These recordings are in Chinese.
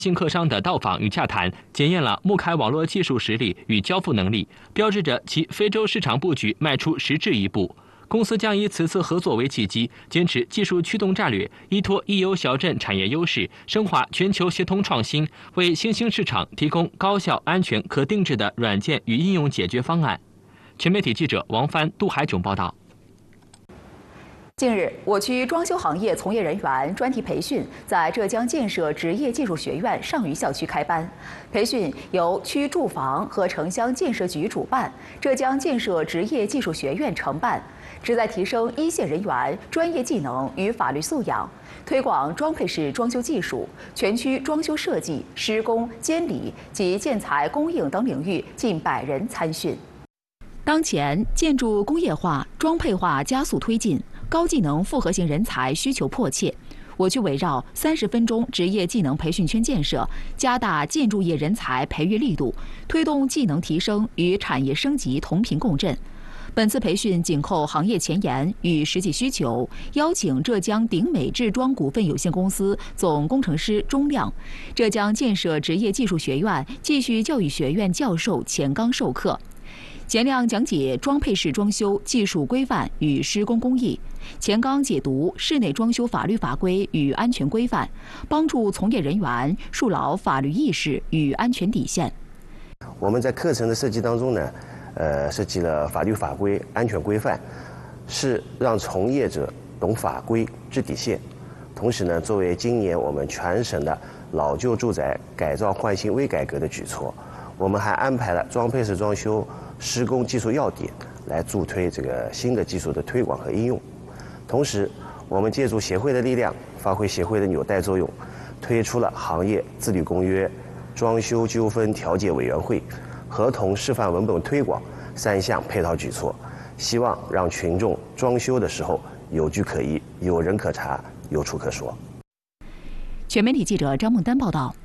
信客商的到访与洽谈，检验了木开网络技术实力与交付能力，标志着其非洲市场布局迈出实质一步。公司将以此次合作为契机，坚持技术驱动战略，依托易游小镇产业优势，深化全球协同创新，为新兴市场提供高效、安全、可定制的软件与应用解决方案。全媒体记者王帆、杜海炯报道。 近日，我区装修行业从业人员专题培训在浙江建设职业技术学院上虞校区开班。培训由区住房和城乡建设局主办，浙江建设职业技术学院承办，旨在提升一线人员专业技能与法律素养，推广装配式装修技术。全区装修设计、施工、监理及建材供应等领域近100人参训。当前，建筑工业化、装配化加速推进。高技能复合型人才需求迫切，我区围绕30分钟职业技能培训圈建设，加大建筑业人才培育力度，推动技能提升与产业升级同频共振。本次培训紧扣行业前沿与实际需求，邀请浙江鼎美制装股份有限公司总工程师钟亮、浙江建设职业技术学院继续教育学院教授钱刚授课。钱亮讲解装配式装修技术规范与施工工艺，钱刚解读室内装修法律法规与安全规范，帮助从业人员树牢法律意识与安全底线。 我们在课程的设计当中呢，设计了法律法规、安全规范，是让从业者懂法规、知底线。同时呢，作为今年我们全省的老旧住宅改造换新微改革的举措，我们还安排了装配式装修施工技术要点，来助推这个新的技术的推广和应用。同时，我们借助协会的力量，发挥协会的纽带作用，推出了行业自律公约、装修纠纷调解委员会、合同示范文本推广3项配套举措，希望让群众装修的时候有据可依、有人可查、有处可说。 全媒体记者张梦丹报道。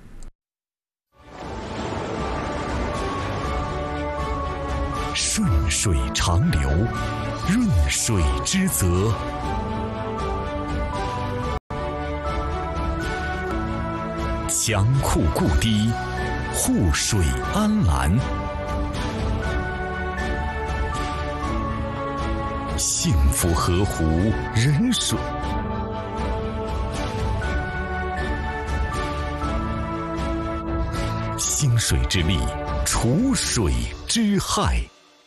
顺水长流，润水之泽。强库固堤，护水安澜。幸福河湖，人水。兴水之利，除水之害。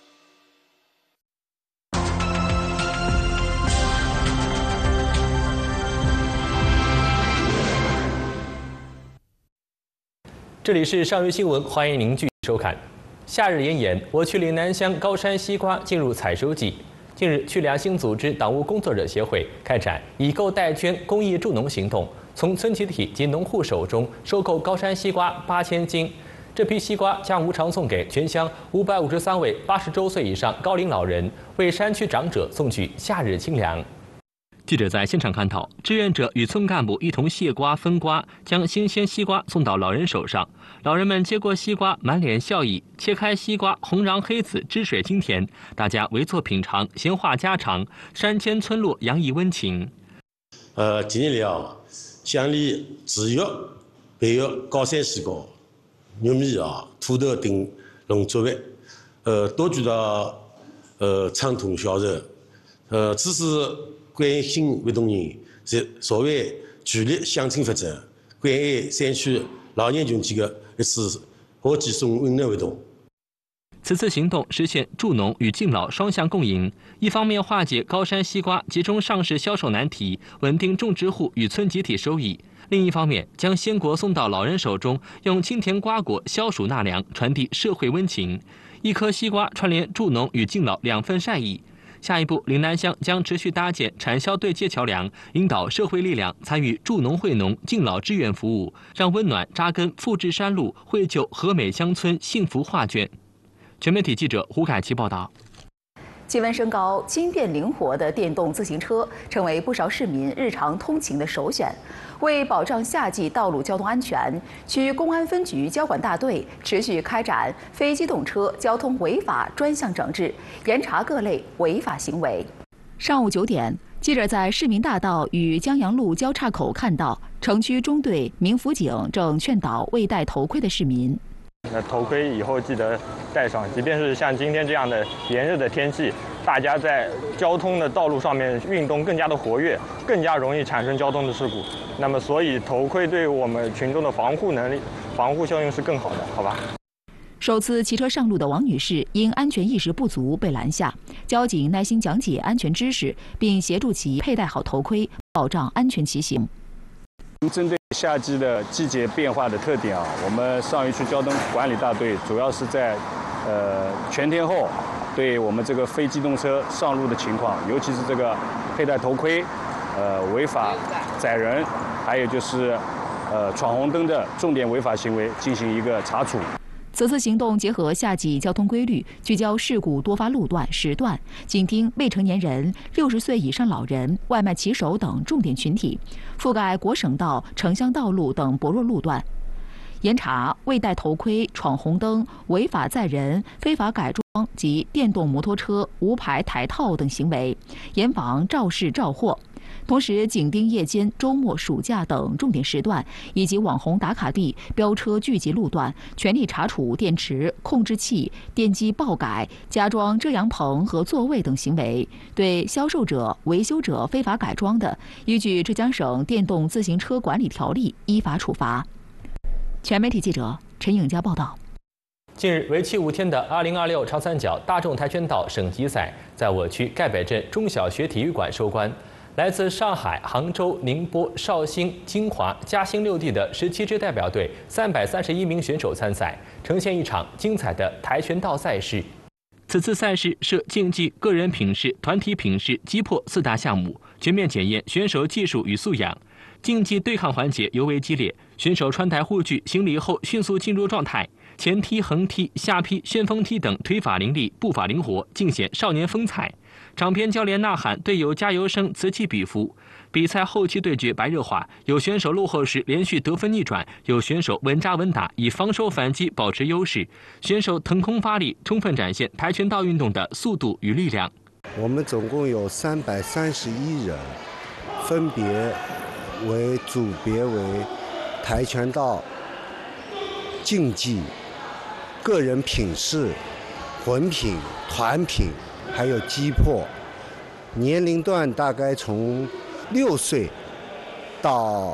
这里是上虞新闻，欢迎您继续收看。夏日炎炎，我区岭南乡高山西瓜进入采收季。近日，区良心组织党务工作者协会开展以购代捐公益助农行动，从村集体及农户手中收购高山西瓜8000斤。这批西瓜将无偿送给全乡553位80周岁以上高龄老人，为山区长者送去夏日清凉。记者在现场看到，志愿者与村干部一同卸瓜分瓜，将新鲜西瓜送到老人手上。老人们接过西瓜，满脸笑意，切开西瓜，红瓤黑紫，汁水清甜，大家围坐品尝，闲话家常，山间村落洋溢温情。 近年来啊，乡里自育、培育高山西瓜、玉米啊、土豆等农作物，多具的畅通销售。此次关心活动人是作为聚力乡亲发展、关爱山区老年群体的一次活计送温暖活动。 此次行动实现助农与敬老双向共赢，一方面化解高山西瓜集中上市销售难题，稳定种植户与村集体收益；另一方面，将鲜果送到老人手中，用清甜瓜果消暑纳凉，传递社会温情。一颗西瓜串联助农与敬老2份善意。下一步，岭南乡将持续搭建产销对接桥梁，引导社会力量参与助农惠农、敬老支援服务，让温暖扎根富志山路，绘就和美乡村幸福画卷。全媒体记者胡凯琪报道。 气温升高，轻便灵活的电动自行车成为不少市民日常通勤的首选。为保障夏季道路交通安全，区公安分局交管大队持续开展非机动车交通违法专项整治，严查各类违法行为。上午9点， 记者在市民大道与江阳路交叉口看到，城区中队民辅警正劝导未戴头盔的市民。 那头盔以后记得戴上，即便是像今天这样的炎热的天气，大家在交通的道路上面运动更加的活跃，更加容易产生交通的事故。那么，所以头盔对我们群众的防护能力、防护效用是更好的，好吧？ 首次骑车上路的王女士因安全意识不足被拦下，交警耐心讲解安全知识，并协助其佩戴好头盔，保障安全骑行。 针对夏季的季节变化的特点啊，我们上虞区交通管理大队主要是在全天候对我们这个非机动车上路的情况，尤其是这个佩戴头盔、违法载人，还有就是闯红灯的重点违法行为进行一个查处。 此次行动结合夏季交通规律，聚焦事故多发路段、时段，紧盯未成年人、60岁以上老人、外卖骑手等重点群体，覆盖国省道、城乡道路等薄弱路段，严查未戴头盔、闯红灯、违法载人、非法改装及电动摩托车无牌抬套等行为，严防肇事肇祸。同时紧盯夜间、周末、暑假等重点时段以及网红打卡地、飙车聚集路段，全力查处电池、控制器、电机爆改、加装遮阳棚和座位等行为。对销售者、维修者非法改装的，依据浙江省电动自行车管理条例依法处罚。全媒体记者陈颖佳报道。 近日，为期5天的2026长三角大众跆拳道省级赛在我区盖北镇中小学体育馆收官。来自上海、杭州、宁波、绍兴、金华、嘉兴6地的17支代表队331名选手参赛，呈现一场精彩的跆拳道赛事。此次赛事设竞技、个人品试、团体品试、击破4大项目，全面检验选手技术与素养。竞技对抗环节尤为激烈，选手穿戴护具行礼后迅速进入状态，前踢、横踢、下劈、旋风踢等腿法凌厉、步法灵活，尽显少年风采。场边教练呐喊，队友加油声此起彼伏。比赛后期对决白热化，有选手落后时连续得分逆转，有选手稳扎稳打，以防守反击保持优势。选手腾空发力，充分展现跆拳道运动的速度与力量。 我们总共有331人，分别组别为跆拳道、竞技、个人品试、混品、团品，还有击破，年龄段大概从6岁到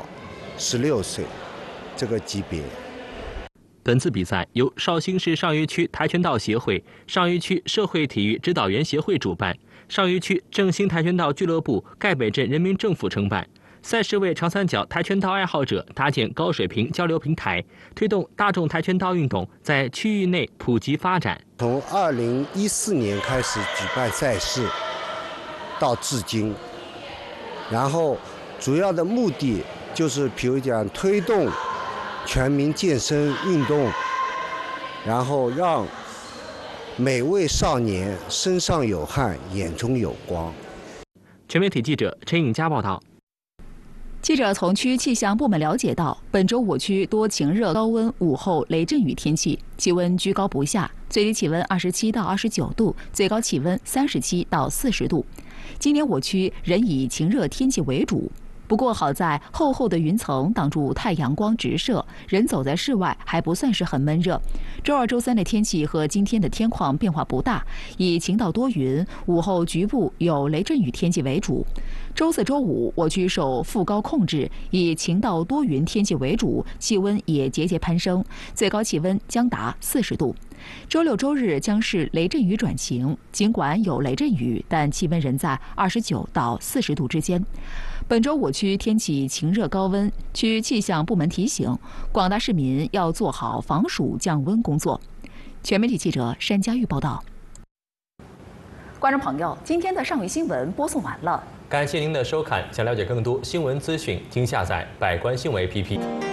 16岁这个级别。 本次比赛由绍兴市上虞区跆拳道协会、上虞区社会体育指导员协会主办，上虞区正兴跆拳道俱乐部、盖北镇人民政府承办。赛事为长三角跆拳道爱好者搭建高水平交流平台，推动大众跆拳道运动在区域内普及发展。 从2014年开始举办赛事，到至今，然后主要的目的就是比如讲推动全民健身运动，然后让每位少年身上有汗，眼中有光。 全媒体记者陈颖佳报道。 记者从区气象部门了解到，本周我区多晴热高温午后雷阵雨天气，气温居高不下，最低气温27到29度，最高气温37到40度。今年我区仍以晴热天气为主，不过好在厚厚的云层挡住太阳光直射，人走在室外还不算是很闷热。周2、周3的天气和今天的天况变化不大，以晴到多云，午后局部有雷阵雨天气为主。周4、周5我区受副高控制，以晴到多云天气为主，气温也节节攀升，最高气温将达40度。周6、周日将是雷阵雨转晴，尽管有雷阵雨，但气温仍在29到40度之间。本周我区天气晴热高温，区气象部门提醒广大市民要做好防暑降温工作。全媒体记者山佳玉报道。观众朋友，今天的上虞新闻播送完了， 感谢您的收看。想了解更多新闻资讯，请下载百官新闻 APP。